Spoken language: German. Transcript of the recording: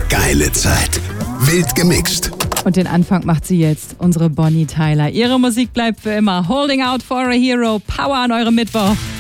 geile Zeit. Wild gemixt. Und den Anfang macht sie jetzt, unsere Bonnie Tyler. Ihre Musik bleibt für immer. Holding out for a hero. Power an eurem Mittwoch.